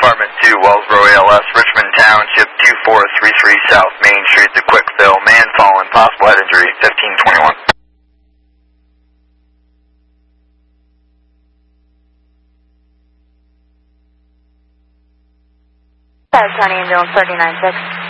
Department 2, Wellsboro ALS, Richmond Township, 2433 South Main Street, the Quickville, man fallen, possible head injury, 1521. County Ambulance 39-6.